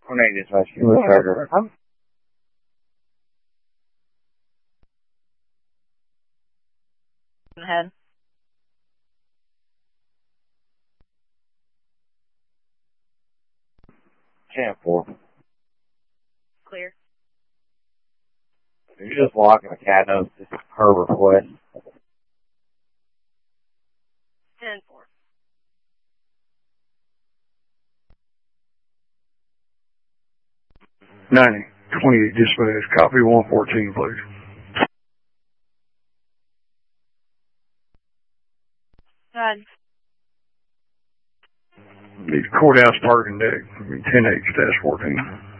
Tornado dispatch, U.S. Charger. Ahead. Champ 4. Clear. You're just walking a cat nose. This is her request. 10-4. 28 dispatch. Copy 114, please. Go ahead. Need courthouse parking deck. 10H-14.